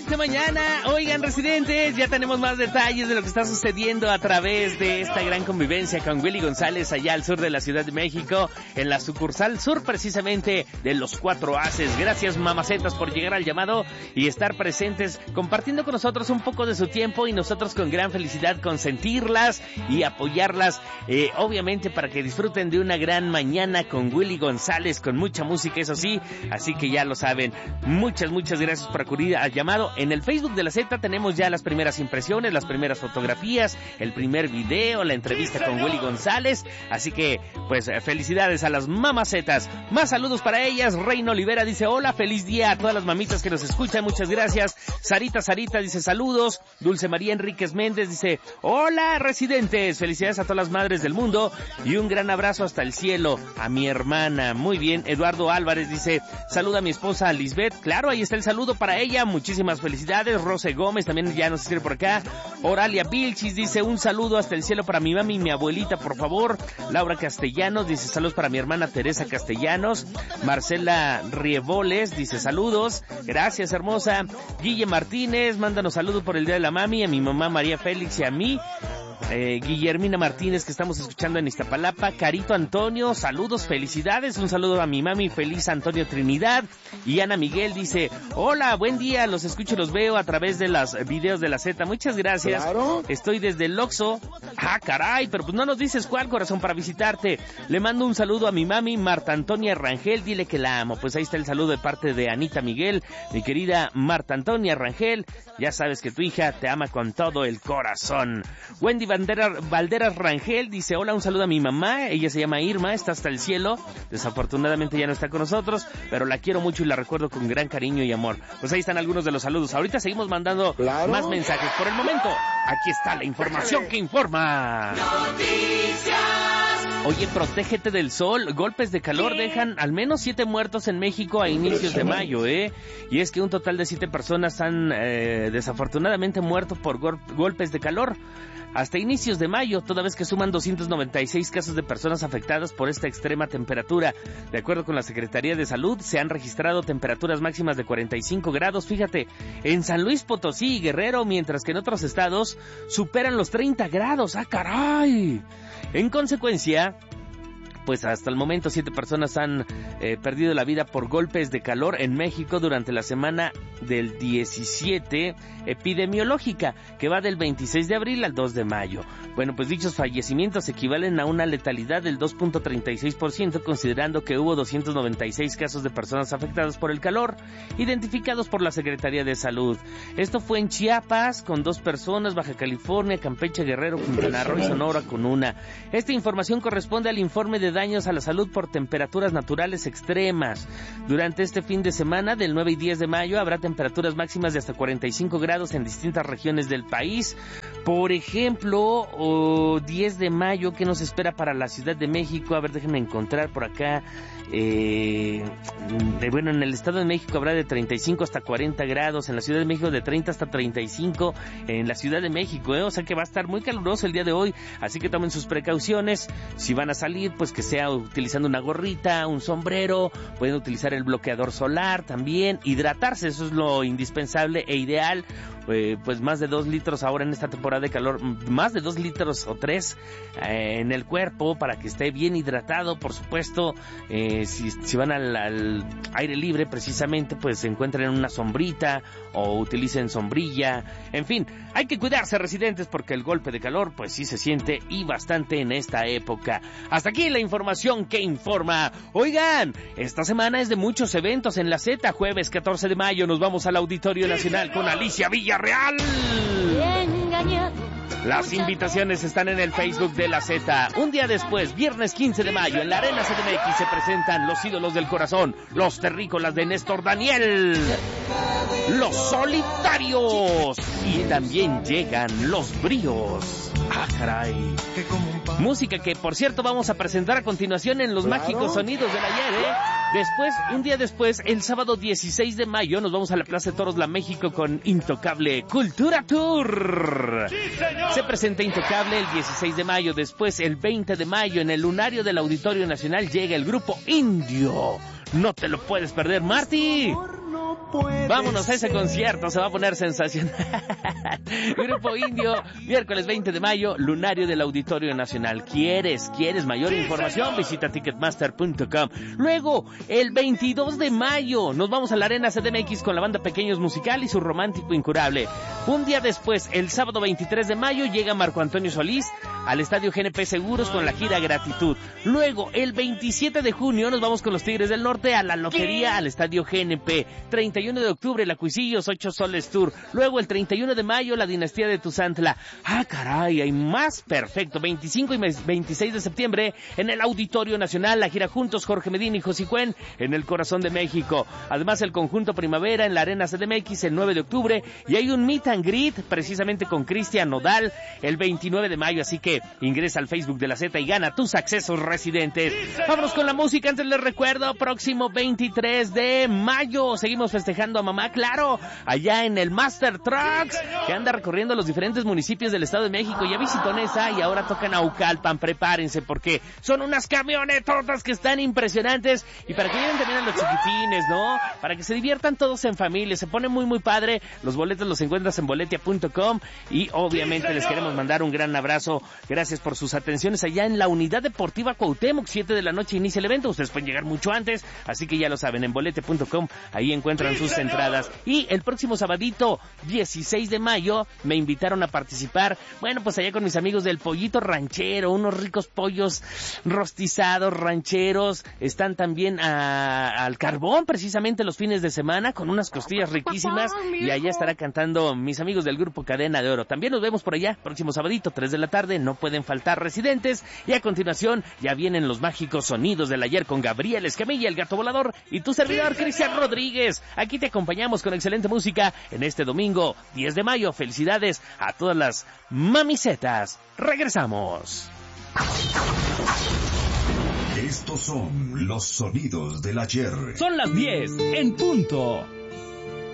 esta mañana. Oigan, residentes, ya tenemos más detalles de lo que está sucediendo a través de esta gran convivencia con Willy González allá al sur de la Ciudad de México, en la sucursal sur precisamente de Los Cuatro Haces. Gracias, mamacetas, por llegar al llamado y estar presentes, compartiendo con nosotros un poco de su tiempo y nosotros con gran felicidad consentirlas y apoyarlas, obviamente para que disfruten de una gran mañana con Willy González, con mucha música, eso sí, así que ya lo saben. Muchas gracias por acudir al llamado. En el Facebook de la Z tenemos ya las primeras impresiones, las primeras fotografías, el primer video, la entrevista con Willy González, así que pues felicidades a las mamacetas. Más saludos para ellas. Reina Olivera dice hola, feliz día a todas las mamitas que nos escuchan, muchas gracias. Sarita dice saludos. Dulce María Enríquez Méndez dice hola, residentes, felicidades a todas las madres del mundo y un gran abrazo hasta el cielo a mi hermana. Muy bien. Eduardo Álvarez dice saluda a mi esposa Lisbeth. Claro, ahí está el saludo para ella, muchísimas felicidades. Rose Gómez también ya nos escribe por acá. Oralia Vilchis dice un saludo hasta el cielo para mi mami y mi abuelita, por favor. Laura Castellanos dice saludos para mi hermana Teresa Castellanos. Marcela Rieboles dice saludos, gracias hermosa. Guille Martínez, mándanos saludos por el día de la mami, a mi mamá María Félix y a mí. Guillermina Martínez, que estamos escuchando en Iztapalapa. Carito Antonio, saludos, felicidades, un saludo a mi mami feliz Antonio Trinidad. Y Ana Miguel dice hola, buen día, los escucho y los veo a través de los videos de la Z, muchas gracias. Claro. Estoy desde el Oxxo. Ah, caray, pero pues no nos dices cuál, corazón, para visitarte. Le mando un saludo a mi mami Marta Antonia Rangel, dile que la amo. Pues ahí está el saludo de parte de Anita Miguel. Mi querida Marta Antonia Rangel, ya sabes que tu hija te ama con todo el corazón. Wendy Valderas Rangel dice hola, un saludo a mi mamá, ella se llama Irma, está hasta el cielo, desafortunadamente ya no está con nosotros, pero la quiero mucho y la recuerdo con gran cariño y amor. Pues ahí están algunos de los saludos. Ahorita seguimos mandando más mensajes. Por el momento, aquí está la información que informa. Noticias. Oye, protégete del sol. Golpes de calor dejan al menos 7 muertos en México a inicios de mayo, Y es que un total de 7 personas han desafortunadamente muerto por golpes de calor hasta inicios de mayo, toda vez que suman 296 casos de personas afectadas por esta extrema temperatura. De acuerdo con la Secretaría de Salud, se han registrado temperaturas máximas de 45 grados, fíjate, en San Luis Potosí y Guerrero, mientras que en otros estados superan los 30 grados. ¡Ah, caray! En consecuencia, pues hasta el momento 7 personas han perdido la vida por golpes de calor en México durante la semana del 17 epidemiológica, que va del 26 de abril al 2 de mayo. Bueno, pues dichos fallecimientos equivalen a una letalidad del 2.36%, considerando que hubo 296 casos de personas afectadas por el calor, identificados por la Secretaría de Salud. Esto fue en Chiapas, con 2 personas, Baja California, Campeche, Guerrero, Quintana Roo y Sonora, con 1. Esta información corresponde al informe de daños a la salud por temperaturas naturales extremas. Durante este fin de semana, del 9 y 10 de mayo, habrá temperaturas máximas de hasta 45 grados en distintas regiones del país. Por ejemplo, 10 de mayo, ¿qué nos espera para la Ciudad de México? A ver, déjenme encontrar por acá. Bueno, en el Estado de México habrá de 35 hasta 40 grados, en la Ciudad de México de 30 hasta 35, en la Ciudad de México, o sea que va a estar muy caluroso el día de hoy, así que tomen sus precauciones. Si van a salir, pues que sea utilizando una gorrita, un sombrero, pueden utilizar el bloqueador solar también, hidratarse, eso es lo indispensable e ideal. Pues más de 2 litros ahora en esta temporada de calor, más de 2 litros o 3 en el cuerpo para que esté bien hidratado, por supuesto. Si van al aire libre precisamente, pues se encuentren en una sombrita o utilicen sombrilla. En fin, hay que cuidarse, residentes, porque el golpe de calor pues sí se siente y bastante en esta época. Hasta aquí la información que informa. Oigan, esta semana es de muchos eventos en la Z. Jueves 14 de mayo nos vamos al Auditorio Nacional con Alicia Villarreal. Las invitaciones están en el Facebook de la Z. Un día después, viernes 15 de mayo, en la Arena CDMX se presentan los ídolos del corazón, los terrícolas de Néstor Daniel, los Solitarios, y también llegan los Bríos. ¡Ah, caray! Música que, por cierto, vamos a presentar a continuación en los mágicos sonidos del ayer, Después, un día después, el sábado 16 de mayo, nos vamos a la Plaza de Toros La México con Intocable Cultura Tour. ¡Sí, señor! Se presenta Intocable el 16 de mayo. Después, el 20 de mayo, en el Lunario del Auditorio Nacional, llega el grupo Indio. No te lo puedes perder, Marty. Vámonos a ese concierto, se va a poner sensacional. Grupo Indio, miércoles 20 de mayo, Lunario del Auditorio Nacional. ¿Quieres mayor información? Visita ticketmaster.com. Luego, el 22 de mayo, nos vamos a la Arena CDMX con la banda Pequeños Musical y su Romántico Incurable. Un día después, el sábado 23 de mayo, llega Marco Antonio Solís al Estadio GNP Seguros con la gira Gratitud. Luego, el 27 de junio, nos vamos con los Tigres del Norte a la Lotería al Estadio GNP. 31 de octubre, la Cuisillos 8 Soles Tour. Luego, el 31 de mayo, la Dinastía de Tuzantla. ¡Ah, caray! Hay más. Perfecto. 25 y 26 de septiembre, en el Auditorio Nacional, la gira Juntos, Jorge Medina y Josicuen, en el corazón de México. Además, el conjunto Primavera en la Arena CDMX el 9 de octubre. Y hay un meet and greet, precisamente con Cristian Nodal, el 29 de mayo. Así que ingresa al Facebook de la Z y gana tus accesos residentes. Vámonos con la música. Antes les recuerdo, próximo 23 de mayo, seguimos festejando a mamá, claro, allá en el Master Trucks, que anda recorriendo los diferentes municipios del Estado de México. Ya visitó Nesa y ahora tocan Naucalpan. Prepárense porque son unas camionetotas que están impresionantes, y para que lleven también a los chiquitines, ¿no? Para que se diviertan todos en familia. Se pone muy padre. Los boletos los encuentras en boletia.com y obviamente les queremos mandar un gran abrazo. Gracias por sus atenciones allá en la Unidad Deportiva Cuauhtémoc. 7 de la noche inicia el evento. Ustedes pueden llegar mucho antes, así que ya lo saben, en boletia.com ahí encuentran sus entradas. Y el próximo sabadito 16 de mayo me invitaron a participar, bueno, pues allá con mis amigos del Pollito Ranchero, unos ricos pollos rostizados rancheros. Están también al carbón precisamente los fines de semana con unas costillas riquísimas, y allá estará cantando mis amigos del grupo Cadena de Oro. También nos vemos por allá próximo sabadito 3 de la tarde, no pueden faltar residentes. Y a continuación ya vienen los mágicos sonidos del ayer con Gabriel Escamilla, el Gato Volador, y tu servidor Cristian Rodríguez. Aquí te acompañamos con excelente música en este domingo 10 de mayo. Felicidades a todas las mamisetas. Regresamos. Estos son los sonidos del ayer. Son las 10 en punto.